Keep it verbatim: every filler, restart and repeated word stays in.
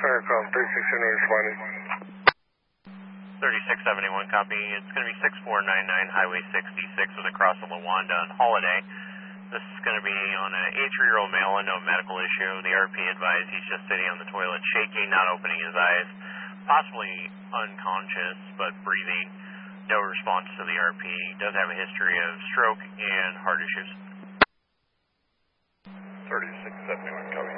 Intercom, thirty-six seventy-one responding. thirty-six seventy-one, copy. It's going to be six four nine nine Highway sixty-six with a cross of Lawanda on Holiday. This is going to be on an eight-year-old male, no medical issue. The R P advised he's just sitting on the toilet, shaking, not opening his eyes, possibly unconscious, but breathing. No response to the R P. Does have a history of stroke and heart issues. thirty-six seventy-one, copy.